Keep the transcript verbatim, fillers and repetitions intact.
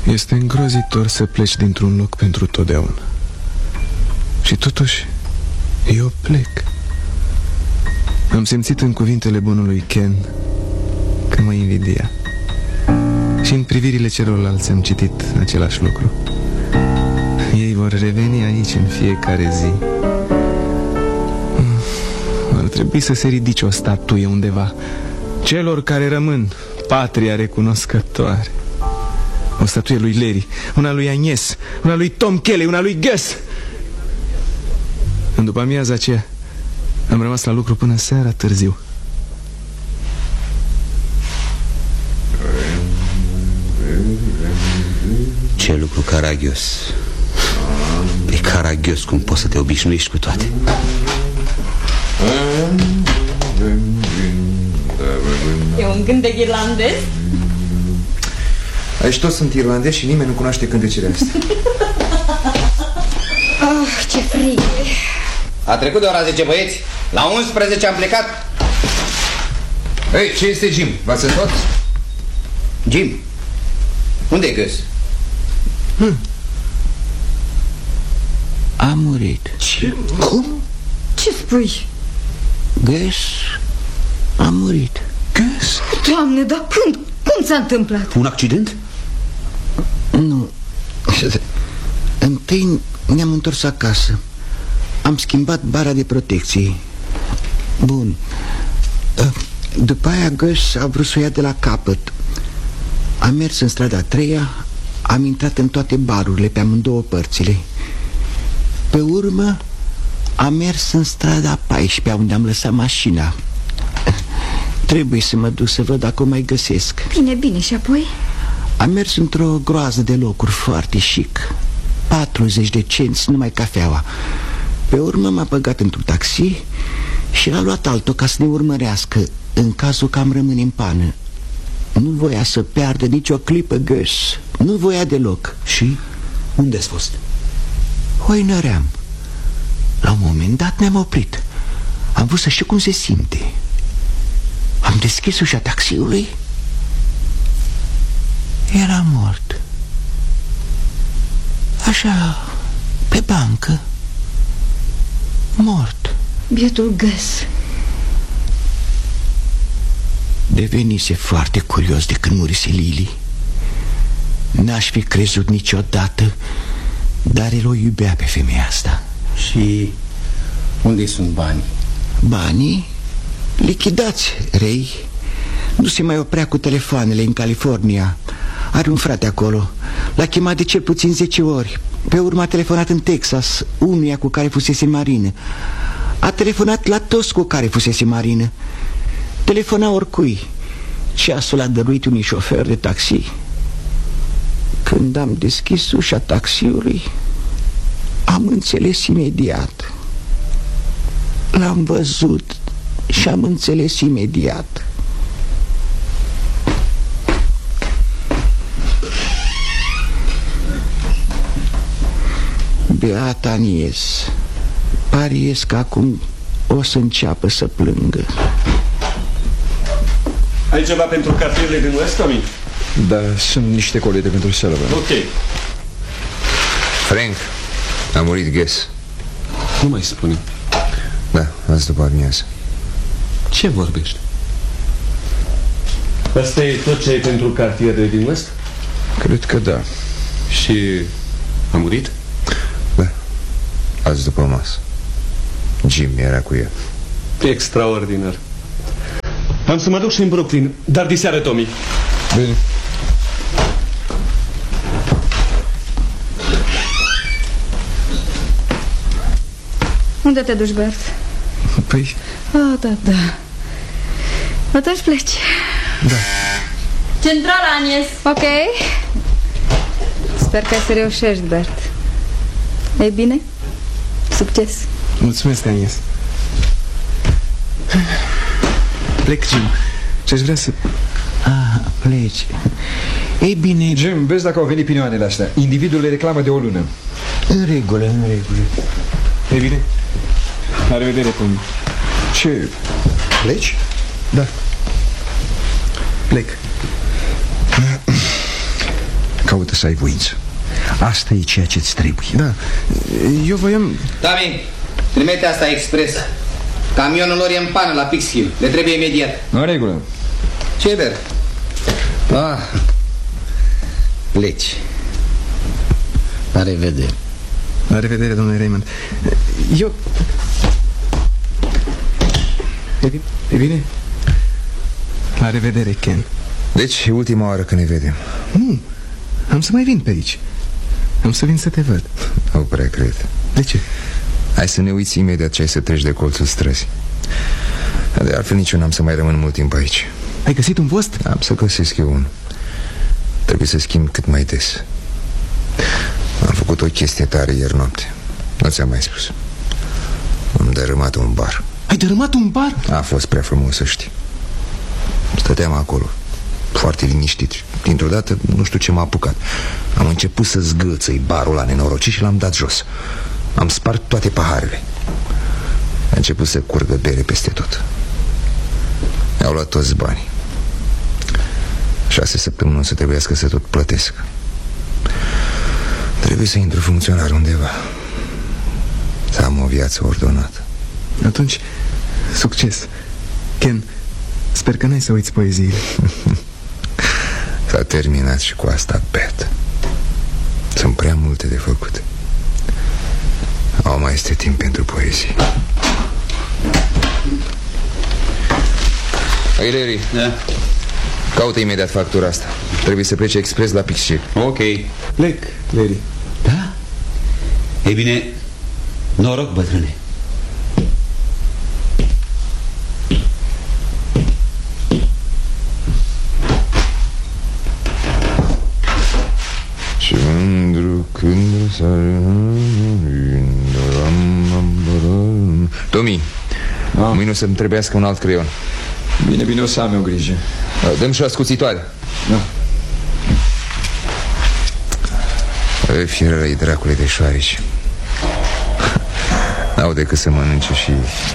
Este îngrozitor să pleci dintr-un loc pentru totdeauna. Și totuși eu plec. Am simțit în cuvintele bunului Ken că mă invidia. Și în privirile celorlalți am citit același lucru. Ei vor reveni aici în fiecare zi. Ar trebui să se ridice o statuie undeva celor care rămân, patria recunoscătoare. O statuie lui Larry, una lui Agnes, una lui Tom Kelly, una lui Gus. În după amiaza aceea am rămas la lucru până seara târziu. Ce lucru caragios. E caragios cum poți să te obișnuiești cu toate. E un cântec irlandez? Aici toți sunt irlandezi și nimeni nu cunoaște cântecele astea. Oh, ce frig. A trecut de ora zece, băieți. La unsprezece am plecat. Ei, ce este Jim? V-ați întors? Jim? Unde e Gus? Hmm. A murit. Ce? Cum? Ce spui? Gus a murit. Gus? Doamne, dar când? Cum s-a întâmplat? Un accident? Nu. Întâi ne-am întors acasă. Am schimbat bara de protecție. Bun. După aia Gus a vrut să o ia de la capăt. Am mers în strada a treia. Am intrat în toate barurile pe amândouă părțile. Pe urmă am mers în strada a paisprezecea, unde am lăsat mașina. Trebuie să mă duc să văd dacă o mai găsesc. Bine, bine, și apoi? Am mers într-o groază de locuri foarte chic. patruzeci de cenți numai cafeaua. Pe urmă m-a băgat într-un taxi și l-a luat altul ca să ne urmărească în cazul că am rămâne în pană. Nu voia să piardă nicio clipă Gus. Nu voia deloc. Și unde ați fost? Hoinăream. La un moment dat ne-am oprit. Am vrut să știu cum se simte. Am deschis ușa taxiului. Era mort. Așa, pe bancă. Mort. Bietul Gus. Devenise foarte curios de când murise Lily. N-aș fi crezut niciodată, dar el o iubea pe femeia asta. Și unde sunt banii? Banii? Lichidați, Ray. Nu se mai oprea cu telefoanele în California. Are un frate acolo. L-a chemat de cel puțin zece ori. Pe urmă a telefonat în Texas, unuia cu care fusese în marină. A telefonat la toți cu care fusese în marină. Telefona oricui. Ceasul a dăruit unui șofer de taxi. Când am deschis ușa taxiului, am înțeles imediat. L-am văzut și am înțeles imediat. Beata Agnes, pariez că acum o să înceapă să plângă. Ai ceva pentru cartierele din West, Tommy? Da, sunt niște colete pentru Sullivan. Ok. Frank, a murit Gus. Nu mai spune. Da, azi după amiază. Ce vorbești? Asta e tot ce ai pentru cartierele din West? Cred că da. Și a murit? Da, azi după masă. Jim era cu el. Extraordinar. Am să mă duc și în Brooklyn, dar diseară, Tommy. Bine. Unde te duci, Bert? Păi... Oh, da, da. Atunci pleci. Da. Centrala, Agnes. Ok. Sper că ai să reușești, Bert. Ei bine? Succes. Mulțumesc, Agnes. Plec, Jim. Ce-aș vrea să... Ah, pleci. Ei bine... Jim, vezi dacă au venit pinioanele astea. Individul le reclamă de o lună. În regulă, în regulă. E bine? La revedere, Tommy. Ce? Pleci? Da. Plec. Caută să ai voință. Asta e ceea ce-ți trebuie. Da, eu voiam... Tami, trimite asta expres. Camionul lor e în pană la Pixhill. Le trebuie imediat. În regulă. Ce ver? Ah, pleci. La revedere. La revedere, domnule Raymond. Eu... E bine? E bine? La revedere, Ken. Deci e ultima oară când ne vedem. Nu, am să mai vin pe aici. Am să vin să te văd. Nu prea cred. De ce? Hai să ne uiți imediat ce ai să treci de colțul străzii. De altfel nici eu n-am să mai rămân mult timp aici. Ai găsit un post? Am să găsesc eu unul. Trebuie să schimb cât mai des. Am făcut o chestie tare ieri noapte. Nu ți-am mai spus. Am dărâmat un bar. Ai dărâmat un bar? A fost prea frumos, să știi. Stăteam acolo, foarte liniștit. Dintr-o dată, nu știu ce m-a apucat. Am început să zgâlțăi barul la nenorocit și l-am dat jos. Am spart toate paharele. A început să curgă bere peste tot. Mi-au luat toți banii. Șase săptămâni o să trebuiască să tot plătesc. Trebuie să intru funcționar undeva, să am o viață ordonată. Atunci, succes. Ken, sper că n-ai să uiți poeziile. S-a terminat și cu asta, Bet. Sunt prea multe de făcut. Au mai este timp pentru poezii. Hey, Larry. Da. Caută imediat factura asta. Trebuie să plece expres la Pixhill. Ok. Plec, Larry. Da? Ei bine, noroc, bătrâne. Și mândru când Tomi, ah. mâine o să-mi trebuiască un alt creion. Bine, bine, o să am eu grijă. Dăm și o ascuțitoare. Da. Fierărăi dracului de șoareci. N-au decât să mănânce și